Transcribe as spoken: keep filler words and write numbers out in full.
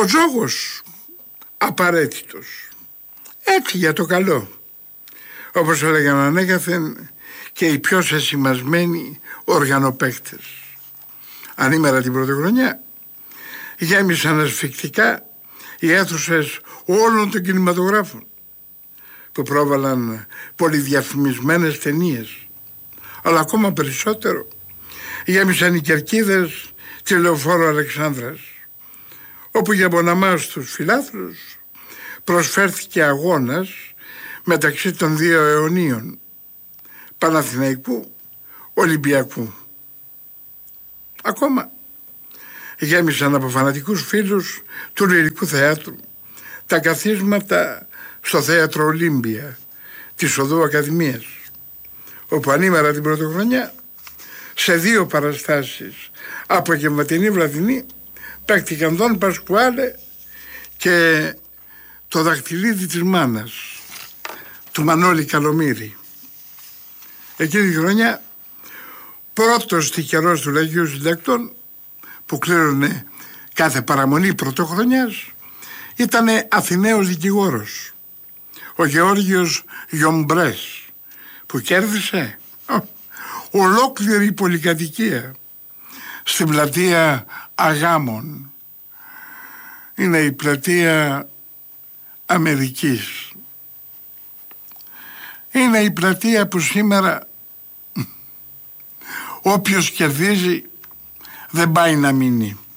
Ο τζόγος απαραίτητος, έτσι για το καλό, όπως έλεγαν ανέκαθεν και οι πιο σεσημασμένοι οργανοπαίκτες. Ανήμερα την πρωτοχρονιά γέμισαν ασφυκτικά οι αίθουσες όλων των κινηματογράφων που πρόβαλαν πολυδιαφημισμένες ταινίες, αλλά ακόμα περισσότερο γέμισαν οι κερκίδες της Λεωφόρου Αλεξάνδρας, όπου για ποναμά στους φιλάθλους προσφέρθηκε αγώνας μεταξύ των δύο αιωνίων, Παναθηναϊκού Ολυμπιακού. Ακόμα γέμισαν από φανατικούς φίλους του Λυρικού Θεάτρου τα καθίσματα στο Θέατρο Ολύμπια της Οδού Ακαδημίας, όπου ανήμερα την πρωτοχρονιά σε δύο παραστάσεις, απογευματινή βραδινή, παίχτηκαν Δον Πασκουάλε και το δαχτυλίδι της μάνας του Μανώλη Καλομήρη. Εκείνη τη χρονιά πρώτος τυχερός του Λαγίου Συντακτών που κλήρωνε κάθε παραμονή πρωτοχρονιάς ήταν Αθηναίος δικηγόρος, ο Γεώργιος Γιομπρές, που κέρδισε ο, ολόκληρη πολυκατοικία στην πλατεία Αγάμων. Είναι η πλατεία Αμερικής. Είναι η πλατεία που σήμερα όποιος κερδίζει δεν πάει να μείνει.